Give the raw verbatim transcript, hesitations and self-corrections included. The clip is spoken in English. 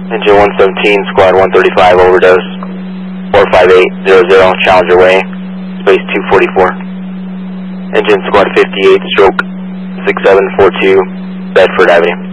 Engine one seventeen, squad one thirty-five, overdose. four five eight zero zero, Challenger Way, space two forty-four. Engine squad fifty-eight, stroke six seven four two, Bedford Avenue.